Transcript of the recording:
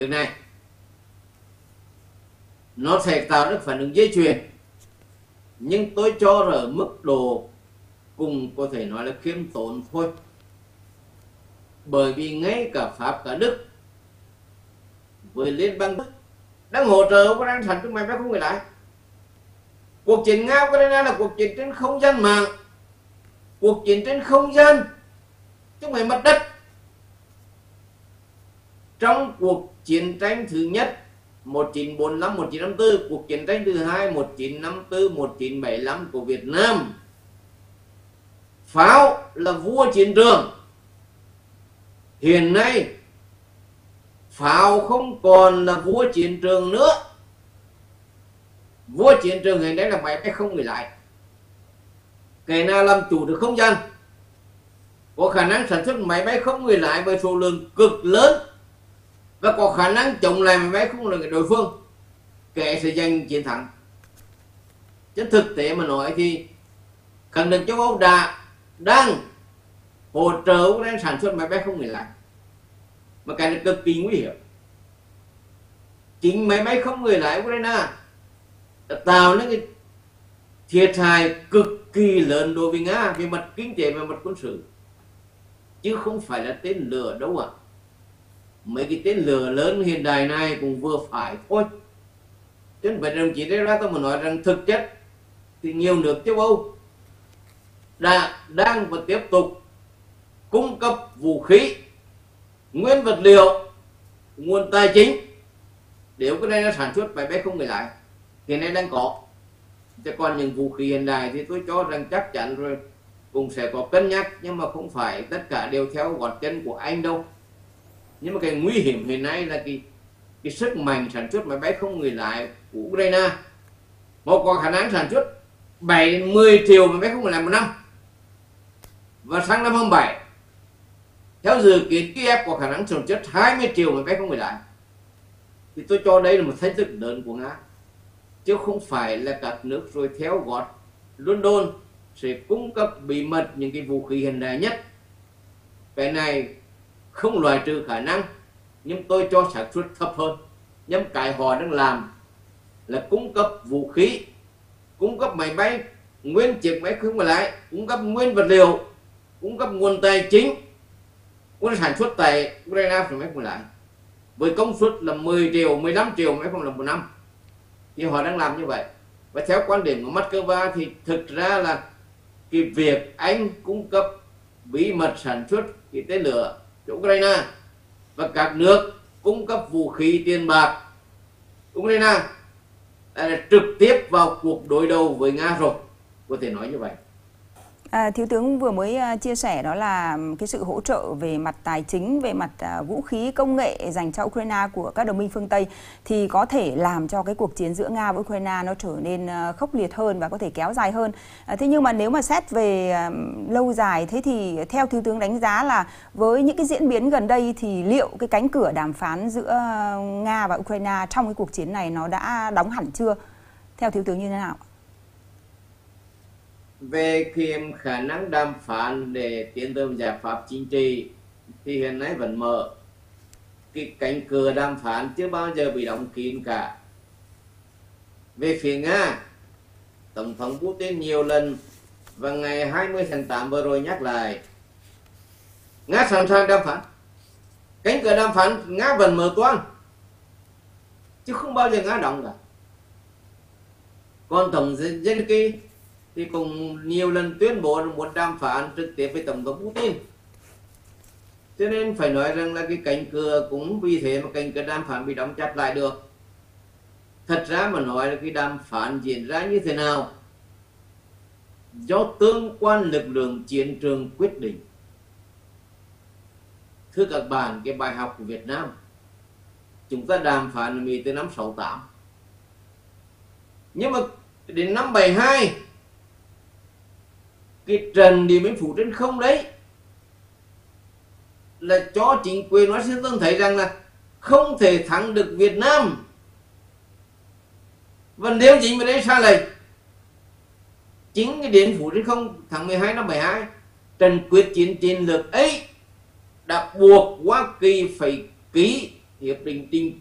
việc này nó sẽ tạo được phản ứng dây chuyền, nhưng tôi cho ở mức độ cùng có thể nói là khiêm tốn thôi. Bởi vì ngay cả Pháp cả Đức với Liên bang Đức đang hỗ trợ Ukraine sản xuất máy bay không người lái. Cuộc chiến Nga Ukraine là cuộc chiến trên không gian mạng, cuộc chiến trên không gian chứ không phải mặt đất. Trong cuộc chiến tranh thứ nhất 1945-1954, cuộc chiến tranh thứ hai 1954-1975 của Việt Nam, pháo là vua chiến trường. Hiện nay pháo không còn là vua chiến trường nữa. Vua chiến trường hiện nay là máy bay không người lái. Kẻ nào làm chủ được không gian có khả năng sản xuất máy bay không người lái với số lượng cực lớn và có khả năng chống lại máy bay không người lái đối phương, kẻ sẽ giành chiến thắng. Chứ thực tế mà nói thì khẳng định châu Âu đang hỗ trợ Ukraine sản xuất máy bay không người lái, mà cái này cực kỳ nguy hiểm. Chính máy bay không người lái Ukraine đã tạo nên cái thiệt hại cực kỳ lớn đối với Nga về mặt kinh tế và mặt quân sự, chứ không phải là tên lửa đâu ạ. Mấy cái tên lửa lớn hiện đại này cũng vừa phải thôi. Chứ không phải đồng chí đây ra tôi mà nói rằng thực chất thì nhiều nước châu Âu đang và tiếp tục cung cấp vũ khí, nguyên vật liệu, nguồn tài chính để Ukraine sản xuất máy bay không người lái. Hiện nay đang có. Chứ còn những vũ khí hiện đại thì tôi cho rằng chắc chắn rồi cũng sẽ có cân nhắc, nhưng mà không phải tất cả đều theo gót chân của Anh đâu. Nhưng mà cái nguy hiểm hiện nay là cái sức mạnh sản xuất máy bay không người lái của Ukraine. Họ có khả năng sản xuất 7-10 triệu máy bay không người lái một năm. Và sang năm 2027, theo dự kiến Kiev có khả năng sản xuất 20 triệu máy bay không người lái. Thì tôi cho đây là một thách thức lớn của Nga, chứ không phải là các nước rồi theo gót London sẽ cung cấp bí mật những cái vũ khí hiện đại nhất. Cái này không loại trừ khả năng, nhưng tôi cho sản xuất thấp hơn. Nhưng cái họ đang làm là cung cấp vũ khí, cung cấp máy bay, nguyên chiếc máy không người lái, cung cấp nguyên vật liệu, cung cấp nguồn tài chính, cũng sản xuất tại Ukraine phải máy không người lái với công suất là 10 triệu, 15 triệu máy không là một năm. Thì họ đang làm như vậy. Và theo quan điểm của Moscow thì thực ra là cái việc Anh cung cấp bí mật sản xuất cái tên lửa cho Ukraine và các nước cung cấp vũ khí, tiền bạc Ukraine là trực tiếp vào cuộc đối đầu với Nga rồi, có thể nói như vậy. Thiếu tướng vừa mới chia sẻ đó là cái sự hỗ trợ về mặt tài chính, về mặt vũ khí, công nghệ dành cho Ukraine của các đồng minh phương Tây thì có thể làm cho cái cuộc chiến giữa Nga với Ukraine nó trở nên khốc liệt hơn và có thể kéo dài hơn. Thế nhưng mà nếu mà xét về lâu dài, thế thì theo thiếu tướng đánh giá là với những cái diễn biến gần đây thì liệu cái cánh cửa đàm phán giữa Nga và Ukraine trong cái cuộc chiến này nó đã đóng hẳn chưa? Theo thiếu tướng như thế nào? Về cái khả năng đàm phán để tiến tới giải pháp chính trị thì hiện nay vẫn mở. Cái cánh cửa đàm phán chưa bao giờ bị đóng kín cả. Về phía Nga, Tổng thống Putin nhiều lần vào ngày 20 tháng 8 vừa rồi nhắc lại Nga sẵn sàng đàm phán. Cánh cửa đàm phán Nga vẫn mở toang, chứ không bao giờ Nga đóng cả. Còn Tổng Zelensky thì cũng nhiều lần tuyên bố muốn đàm phán trực tiếp với Tổng thống Putin. Cho nên phải nói rằng là cái cánh cửa cũng vì thế mà cánh cửa đàm phán bị đóng chặt lại được. Thật ra mà nói là cái đàm phán diễn ra như thế nào do tương quan lực lượng chiến trường quyết định. Thưa các bạn, cái bài học của Việt Nam, chúng ta đàm phán ở Mỹ từ năm 68. Nhưng mà đến năm 72, cái trận Điện Biên Phủ trên không đấy là cho chính quyền Washington thấy rằng là không thể thắng được Việt Nam. Và nếu chính vì đấy sai lệch, chính cái Điện Biên Phủ trên không tháng 12 năm 72, trận quyết chiến chiến lược ấy đã buộc Hoa Kỳ phải ký hiệp định